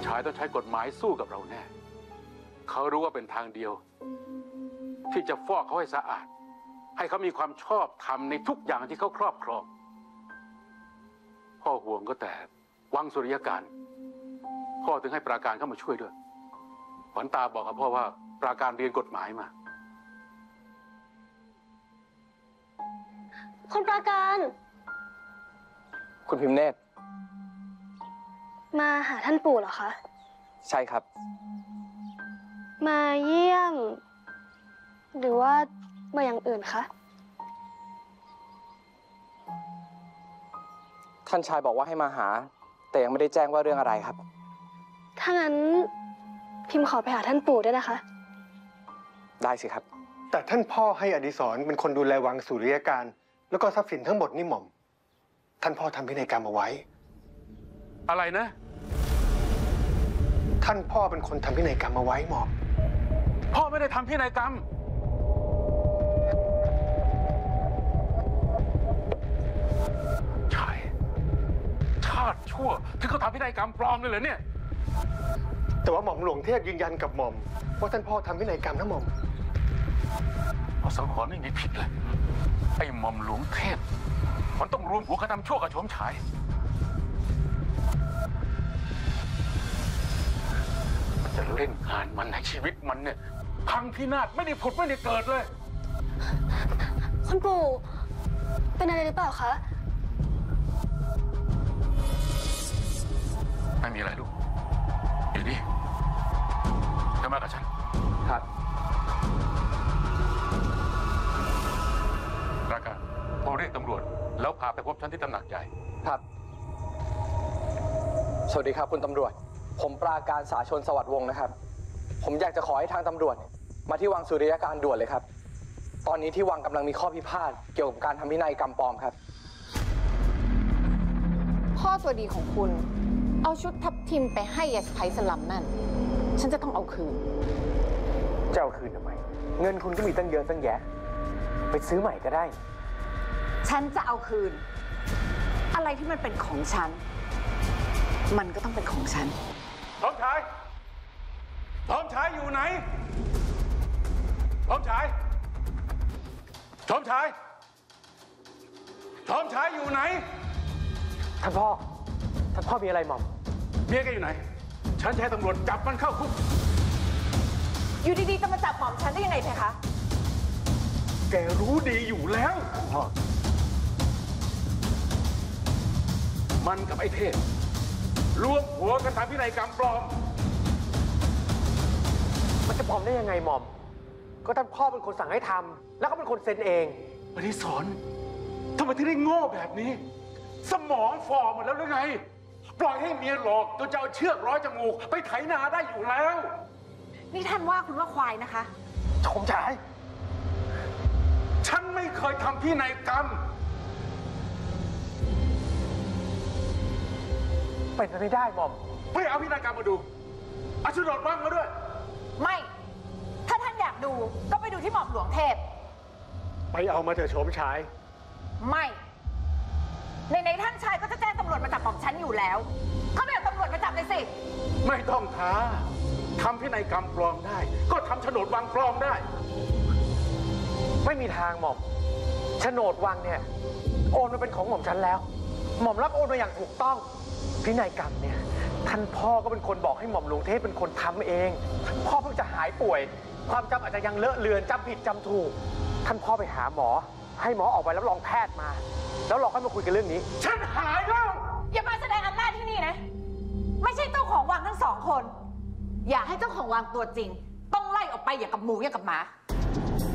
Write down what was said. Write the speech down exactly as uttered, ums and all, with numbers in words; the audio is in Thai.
ชายต้องใช้กฎหมายสู้กับเราแน่เขารู้ว่าเป็นทางเดียวที่จะฟอกเขาให้สะอาดให้เขามีความชอบธรรมในทุกอย่างที่เขาครอบครองพ่อห่วงก็แต่วังสุริยการพ่อถึงให้ปราการเข้ามาช่วยด้วยขวัญตาบอกกับพ่อว่าปราการเรียนกฎหมายมาคุณปราการคุณพิมเนตรมาหาท่านปู่เหรอคะใช่ครับมาเยี่ยมหรือว่ามาอย่างอื่นคะท่านชายบอกว่าให้มาหาแต่ยังไม่ได้แจ้งว่าเรื่องอะไรครับถ้างั้นพิมขอไปหาท่านปู่ด้วยนะคะได้สิครับแต่ท่านพ่อให้อดิศรเป็นคนดูแลวังสุริยการแล้วก็ทรัพย์สินทั้งหมดนี่หม่อมท่านพ่อทำพินัยกรรมเอาไว้อะไรนะท่านพ่อเป็นคนทำพินัยกรรมเอาไว้หม่อมพ่อไม่ได้ทำพินัยกรรมชายชาติชั่วถึงเขาทำพินัยกรรมปลอมเลยเหรอเนี่ยแต่ว่าหม่อมหลวงเทพยืนยันกับหม่อมว่าท่านพ่อทำพินัยกรรมนะหม่อมเอาสังหรณ์ไม่มีผิดเลยไอ้หม่อมหลวงเทพมันต้องรวมหัวกระทำชั่วกับโฉมฉายมันจะเล่นงานมันในชีวิตมันเนี่ยพังพินาศไม่ได้ผุดไม่ได้เกิดเลยคุณปู่เป็นอะไรหรือเปล่าคะไม่มีอะไรลูกอยู่นี่จะมากับฉันครับราการโทรเรียกตำรวจแล้วพาไปพบฉันที่ตำหนักใหญ่ครับสวัสดีครับคุณตำรวจผมปราการสาชนสวัสดิ์วงศ์นะครับผมอยากจะขอให้ทางตำรวจมาที่วังสุริยการด่วนเลยครับตอนนี้ที่วังกำลังมีข้อพิพาทเกี่ยวกับการทำพินัยกรรมปลอมครับข้อตัวดีของคุณเอาชุดทับทิมไปให้ยาสไปสลัมนั่นฉันจะต้องเอาคืนจะเอาคืนทำไมเงินคุณก็มีตั้งเยอะตั้งแยะไปซื้อใหม่ก็ได้ฉันจะเอาคืนอะไรที่มันเป็นของฉันมันก็ต้องเป็นของฉันพร้อมชายพร้อมชายอยู่ไหนพร้อมชายพร้อมชายพร้อมชายอยู่ไหนท่านพ่อท่านพ่อมีอะไรหม่อมเมียแกอยู่ไหนฉันจะให้ตำรวจจับมันเข้าคุกอยู่ดีๆจะมาจับหม่อมฉันได้ยังไงเพคะแกรู้ดีอยู่แล้วพ่อมันกับไอ้เทพรวมหัวกันทำพินัยกรรมปลอมมันจะปลอมได้ยังไงหม่อมก็ท่านพ่อเป็นคนสั่งให้ทำแล้วก็เป็นคนเซ็นเองอดิศรทำไมถึงได้โง่แบบนี้สมองฝ่อหมดแล้วหรือไงปล่อยให้เมียหลอกจนจะเอาเชือกร้อยจมูกไปไถนาได้อยู่แล้วนี่ท่านว่าคุณว่าควายนะคะชมชายฉันไม่เคยทำพินัยกรรมเป็นไปไม่ได้หม่อมไปเอาพินัยกรรมมาดูเอาโฉนดวังมาด้วยไม่ถ้าท่านอยากดูก็ไปดูที่หม่อมหลวงเทพไปเอามาเถอะโฉมฉายไม่ในในท่านชายก็จะแจ้งตำรวจมาจับหม่อมฉันอยู่แล้วเขาไม่เอาตำรวจมาจับเลยสิไม่ต้องท้าทำพินัยกรรมปลอมได้ก็ทำโฉนดวังปลอมได้ไม่มีทางหม่อมโฉนดวังเนี่ยโอนมาเป็นของหม่อมฉันแล้วหม่อมรับโอนมาอย่างถูกต้องพินัยกรรมเนี่ยท่านพ่อก็เป็นคนบอกให้หม่อมหลวงเทพเป็นคนทำเองท่านพ่อเพิ่งจะหายป่วยความจำอาจจะยังเลอะเลือนจำผิดจำถูกท่านพ่อไปหาหมอให้หมอออกใบรับรองแพทย์มาแล้วเราค่อยมาคุยกันเรื่องนี้ฉันหายแล้วอย่ามาแสดงอำนาจที่นี่นะไม่ใช่เจ้าของวังทั้งสองคนอยากให้เจ้าของวังตัวจริงต้องไล่ออกไปอย่างกับหมูอย่างกับหมา